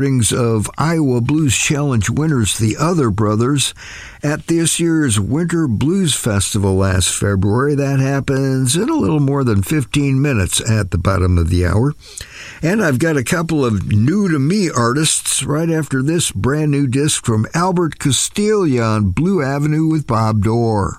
Of Iowa Blues Challenge winners, the Other Brothers, at this year's Winter Blues Festival last February. That happens in a little more than 15 minutes at the bottom of the hour. And I've got a couple of new-to-me artists right after this brand new disc from Albert Castiglia on Blue Avenue with Bob Dorr.